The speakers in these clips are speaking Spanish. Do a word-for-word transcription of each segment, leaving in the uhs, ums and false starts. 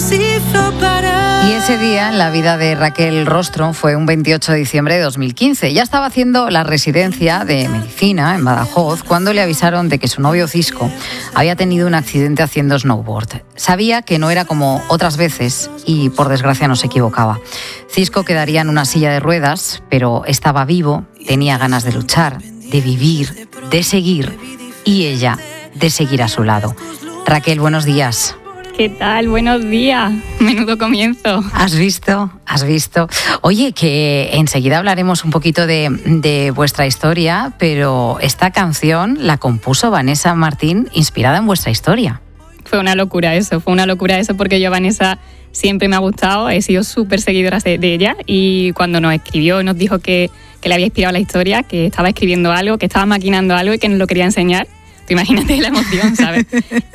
nos hizo parar. Y ese día en la vida de Raquel Rostro fue un veintiocho de diciembre de dos mil quince. Ya estaba haciendo la residencia de medicina en Badajoz cuando le avisaron de que su novio Cisco había tenido un accidente haciendo snowboard. Sabía que no era como otras veces y por desgracia no se equivocaba. Cisco quedaría en una silla de ruedas, pero estaba vivo, tenía ganas de luchar, de vivir, de seguir y ella de seguir a su lado. Raquel, buenos días. ¿Qué tal? Buenos días. Menudo comienzo. ¿Has visto? ¿Has visto? Oye, que enseguida hablaremos un poquito de, de vuestra historia, pero esta canción la compuso Vanessa Martín inspirada en vuestra historia. Fue una locura eso, fue una locura eso porque yo a Vanessa siempre me ha gustado, he sido súper seguidora de, de ella y cuando nos escribió nos dijo que, que le había inspirado la historia, que estaba escribiendo algo, que estaba maquinando algo y que nos lo quería enseñar. Tú imagínate la emoción, ¿sabes?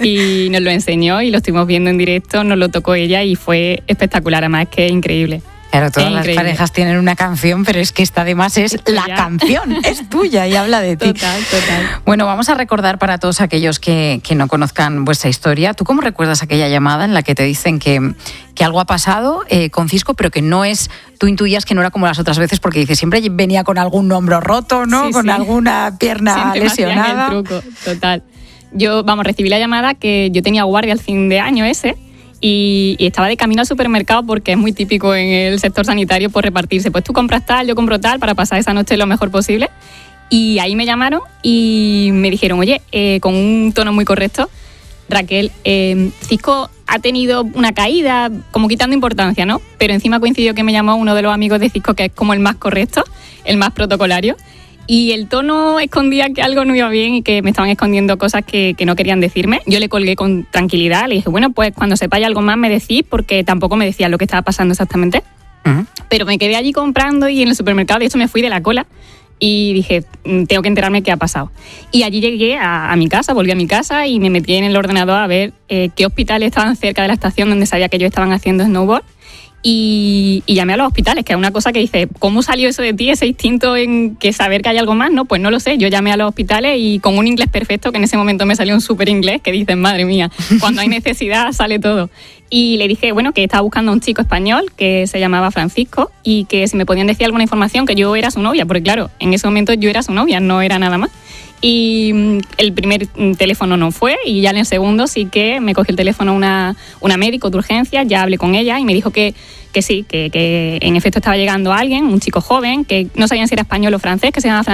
Y nos lo enseñó y lo estuvimos viendo en directo, nos lo tocó ella y fue espectacular, además que es increíble. Claro, todas es las increíble. parejas tienen una canción, pero es que esta además es, es la canción, es tuya y habla de ti. Total, total. Bueno, vamos a recordar para todos aquellos que, que no conozcan vuestra historia. ¿Tú cómo recuerdas aquella llamada en la que te dicen que, que algo ha pasado eh, con Cisco, pero que no es, tú intuyías que no era como las otras veces porque dices, siempre venía con algún hombro roto, ¿no? Sí, con sí. alguna pierna Siempre lesionada. Me hacían el truco, total. Yo, vamos, recibí la llamada que yo tenía guardia al fin de año ese y, y estaba de camino al supermercado porque es muy típico en el sector sanitario por repartirse. Pues tú compras tal, yo compro tal para pasar esa noche lo mejor posible. Y ahí me llamaron y me dijeron, oye, eh, con un tono muy correcto, Raquel, eh, Cisco ha tenido una caída, como quitando importancia, ¿no? Pero encima coincidió que me llamó uno de los amigos de Cisco que es como el más correcto, el más protocolario. Y el tono escondía que algo no iba bien y que me estaban escondiendo cosas que, que no querían decirme. Yo le colgué con tranquilidad, le dije, bueno, pues cuando sepáis algo más me decís, porque tampoco me decían lo que estaba pasando exactamente. Uh-huh. Pero me quedé allí comprando y en el supermercado, de hecho me fui de la cola y dije, tengo que enterarme qué ha pasado. Y allí llegué a, a mi casa, volví a mi casa y me metí en el ordenador a ver eh, qué hospitales estaban cerca de la estación donde sabía que ellos estaban haciendo snowboard. Y, y llamé a los hospitales, que es una cosa que dice, ¿cómo salió eso de ti, ese instinto en que saber que hay algo más? No, pues no lo sé, yo llamé a los hospitales y con un inglés perfecto, que en ese momento me salió un súper inglés, que dicen, madre mía, cuando hay necesidad sale todo. Y le dije, bueno, que estaba buscando a un chico español que se llamaba Francisco y que si me podían decir alguna información, que yo era su novia, porque claro, en ese momento yo era su novia, no era nada más. Y el primer teléfono no fue y ya en el segundo sí que me cogió el teléfono una, una médico de urgencia, ya hablé con ella y me dijo que, que sí, que, que en efecto estaba llegando alguien, un chico joven, que no sabían si era español o francés, que se llama Francisco.